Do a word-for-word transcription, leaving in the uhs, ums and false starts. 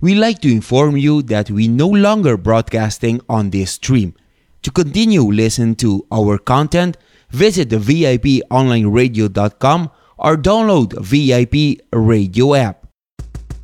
we like to inform you that we no longer broadcasting on this stream. To continue listening to our content, visit the V I P online radio dot com or download V I P Radio app.